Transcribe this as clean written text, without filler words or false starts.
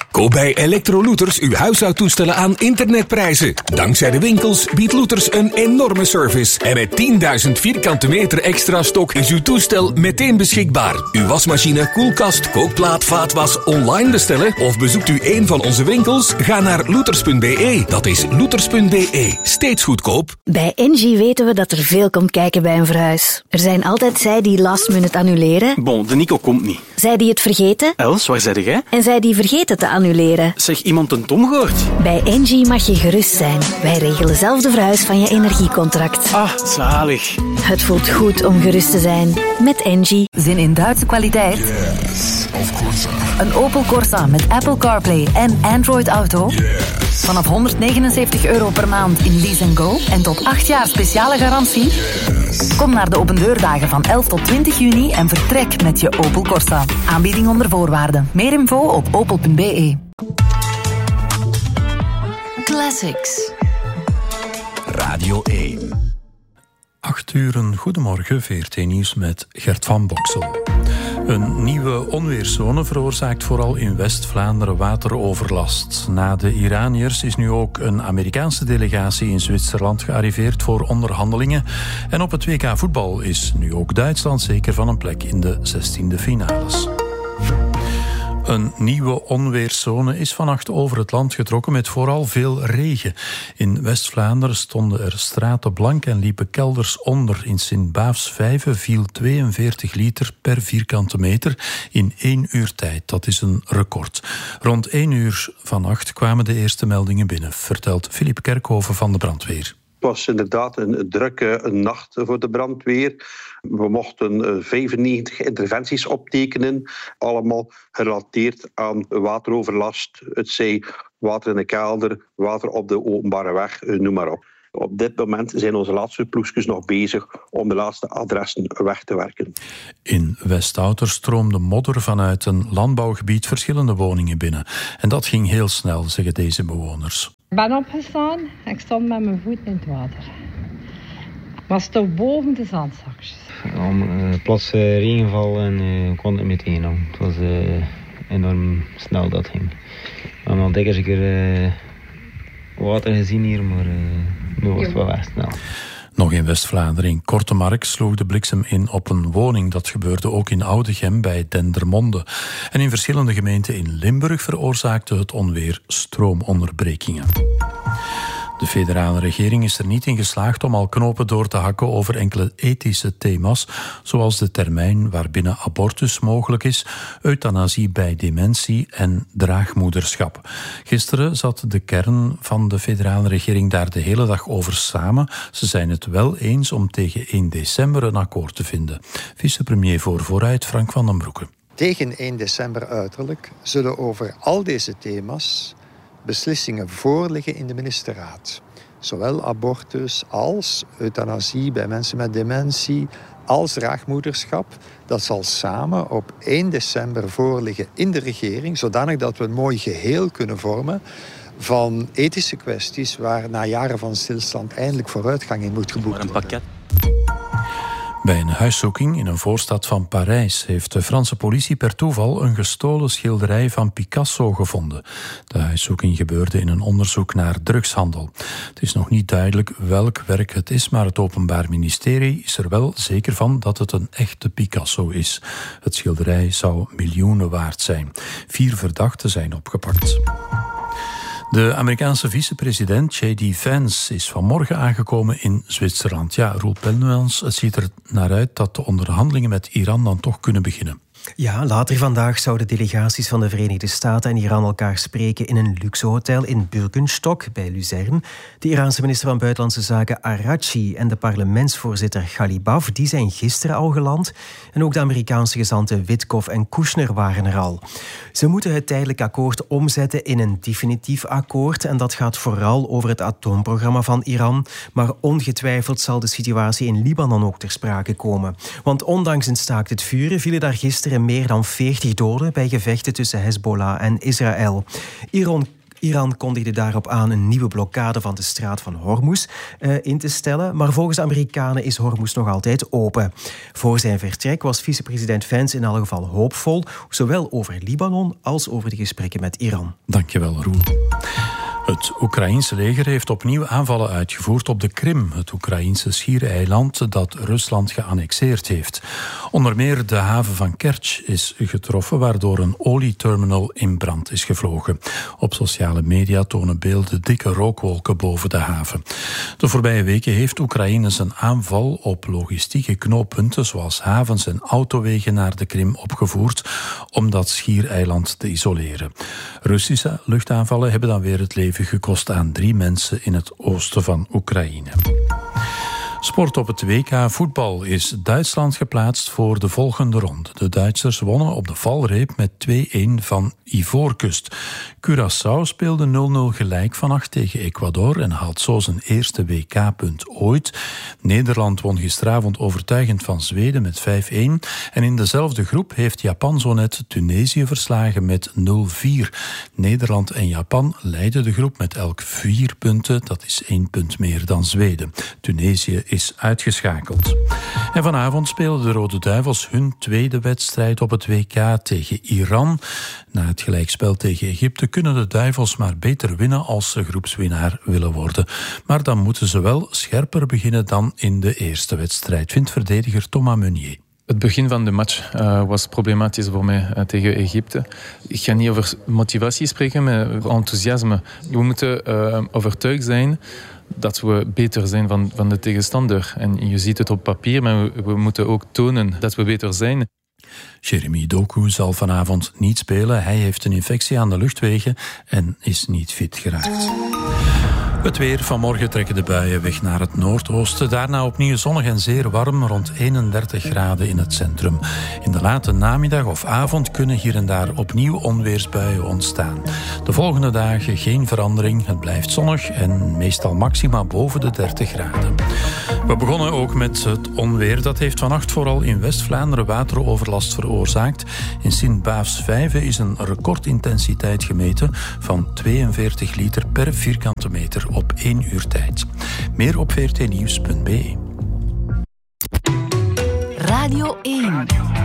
Koop bij Electrolooters uw huishoudtoestellen aan internetprijzen. Dankzij de winkels biedt Looters een enorme service. En met 10.000 vierkante meter extra stok is uw toestel meteen beschikbaar. Uw wasmachine, koelkast, kookplaat, vaatwas online bestellen of bezoekt u een van onze winkels? Ga naar looters.be. Dat is looters.be. Steeds goedkoop. Bij Engie weten we dat er veel komt kijken bij een verhuis. Er zijn altijd zij die last minute annuleren. Bon, de Nico komt niet. Zij die het vergeten. Els, waar zei jij? En zij die vergeten te annuleren. Zeg, iemand een Tom gehoord? Bij Engie mag je gerust zijn. Wij regelen zelf de verhuis van je energiecontract. Ah, zalig. Het voelt goed om gerust te zijn. Met Engie. Zin in Duitse kwaliteit? Yes, of course. Een Opel Corsa met Apple CarPlay en Android Auto? Yes. Vanaf €179 per maand in Lease & Go en tot 8 jaar speciale garantie? Yes. Kom naar de opendeurdagen van 11 tot 20 juni en vertrek met je Opel Corsa. Aanbieding onder voorwaarden. Meer info op opel.be. Classics. Radio 1. 8 uur, een goedemorgen, VRT Nieuws met Gert van Boksel. Een nieuwe onweerszone veroorzaakt vooral in West-Vlaanderen wateroverlast. Na de Iraniërs is nu ook een Amerikaanse delegatie in Zwitserland gearriveerd voor onderhandelingen. En op het WK voetbal is nu ook Duitsland zeker van een plek in de 16e finales. Een nieuwe onweerszone is vannacht over het land getrokken met vooral veel regen. In West-Vlaanderen stonden er straten blank en liepen kelders onder. In Sint-Baafsvijve viel 42 liter per vierkante meter in 1 uur tijd. Dat is een record. Rond 1 uur vannacht kwamen de eerste meldingen binnen, vertelt Filip Kerkhoven van de brandweer. Het was inderdaad een drukke nacht voor de brandweer. We mochten 95 interventies optekenen, allemaal gerelateerd aan wateroverlast. Het zij water in de kelder, water op de openbare weg, noem maar op. Op dit moment zijn onze laatste ploegjes nog bezig om de laatste adressen weg te werken. In Westouter stroomde modder vanuit een landbouwgebied verschillende woningen binnen. En dat ging heel snel, zeggen deze bewoners. Ik ben opgestaan en ik stond met mijn voeten in het water. Was toch boven de zandzakjes. Plots regenval en kon het meteen aan. Het was enorm snel dat ging. We hebben al dikwijls een keer water gezien hier, maar nu was het wel echt snel. Nog in West-Vlaanderen, in Kortemark, sloeg de bliksem in op een woning. Dat gebeurde ook in Oudegem bij Dendermonde. En in verschillende gemeenten in Limburg veroorzaakte het onweer stroomonderbrekingen. De federale regering is er niet in geslaagd om al knopen door te hakken over enkele ethische thema's, zoals de termijn waarbinnen abortus mogelijk is, euthanasie bij dementie en draagmoederschap. Gisteren zat de kern van de federale regering daar de hele dag over samen. Ze zijn het wel eens om tegen 1 december een akkoord te vinden. Vicepremier voor Vooruit, Frank van den Broeke. Tegen 1 december uiterlijk zullen over al deze thema's beslissingen voorliggen in de ministerraad. Zowel abortus als euthanasie bij mensen met dementie, als draagmoederschap. Dat zal samen op 1 december voorliggen in de regering, zodanig dat we een mooi geheel kunnen vormen van ethische kwesties waar na jaren van stilstand eindelijk vooruitgang in moet geboekt worden. Bij een huiszoeking in een voorstad van Parijs heeft de Franse politie per toeval een gestolen schilderij van Picasso gevonden. De huiszoeking gebeurde in een onderzoek naar drugshandel. Het is nog niet duidelijk welk werk het is, maar het Openbaar Ministerie is er wel zeker van dat het een echte Picasso is. Het schilderij zou miljoenen waard zijn. 4 verdachten zijn opgepakt. De Amerikaanse vicepresident J.D. Vance is vanmorgen aangekomen in Zwitserland. Ja, Roel Pellemans, het ziet er naar uit dat de onderhandelingen met Iran dan toch kunnen beginnen. Ja, later vandaag zouden delegaties van de Verenigde Staten en Iran elkaar spreken in een luxe hotel in Birkenstock bij Luzern. De Iraanse minister van Buitenlandse Zaken Araghchi en de parlementsvoorzitter Ghalibaf, die zijn gisteren al geland. En ook de Amerikaanse gezanten Witkoff en Kushner waren er al. Ze moeten het tijdelijk akkoord omzetten in een definitief akkoord. En dat gaat vooral over het atoomprogramma van Iran. Maar ongetwijfeld zal de situatie in Libanon ook ter sprake komen. Want ondanks een staakt het vuren vielen daar gisteren meer dan 40 doden bij gevechten tussen Hezbollah en Israël. Iran kondigde daarop aan een nieuwe blokkade van de straat van Hormuz in te stellen. Maar volgens de Amerikanen is Hormuz nog altijd open. Voor zijn vertrek was vicepresident Vance in alle geval hoopvol, zowel over Libanon als over de gesprekken met Iran. Dankjewel, Roel. Het Oekraïense leger heeft opnieuw aanvallen uitgevoerd op de Krim, het Oekraïense schiereiland dat Rusland geannexeerd heeft. Onder meer de haven van Kerch is getroffen, waardoor een olieterminal in brand is gevlogen. Op sociale media tonen beelden dikke rookwolken boven de haven. De voorbije weken heeft Oekraïne zijn aanval op logistieke knooppunten zoals havens en autowegen naar de Krim opgevoerd om dat schiereiland te isoleren. Russische luchtaanvallen hebben dan weer het leven gekost aan 3 mensen in het oosten van Oekraïne. Sport op het WK voetbal is Duitsland geplaatst voor de volgende ronde. De Duitsers wonnen op de valreep met 2-1 van Ivoorkust. Curaçao speelde 0-0 gelijk vannacht tegen Ecuador en haalt zo zijn eerste WK-punt ooit. Nederland won gisteravond overtuigend van Zweden met 5-1. En in dezelfde groep heeft Japan zo net Tunesië verslagen met 0-4. Nederland en Japan leiden de groep met elk 4 punten. Dat is 1 punt meer dan Zweden. Tunesië is uitgeschakeld. En vanavond spelen de Rode Duivels hun tweede wedstrijd op het WK tegen Iran. Na het gelijkspel tegen Egypte kunnen de Duivels maar beter winnen als ze groepswinnaar willen worden. Maar dan moeten ze wel scherper beginnen dan in de eerste wedstrijd, vindt verdediger Thomas Meunier. Het begin van de match was problematisch voor mij tegen Egypte. Ik ga niet over motivatie spreken, maar over enthousiasme. We moeten overtuigd zijn dat we beter zijn van de tegenstander. En je ziet het op papier, maar we moeten ook tonen dat we beter zijn. Jeremy Doku zal vanavond niet spelen. Hij heeft een infectie aan de luchtwegen en is niet fit geraakt. Het weer. Vanmorgen trekken de buien weg naar het noordoosten. Daarna opnieuw zonnig en zeer warm, rond 31 graden in het centrum. In de late namiddag of avond kunnen hier en daar opnieuw onweersbuien ontstaan. De volgende dagen geen verandering. Het blijft zonnig en meestal maxima boven de 30 graden. We begonnen ook met het onweer. Dat heeft vannacht vooral in West-Vlaanderen wateroverlast veroorzaakt. In Sint-Baafs-Vijve is een recordintensiteit gemeten van 42 liter per vierkante meter op 1 uur tijd. Meer op vrtnieuws.be. Radio 1.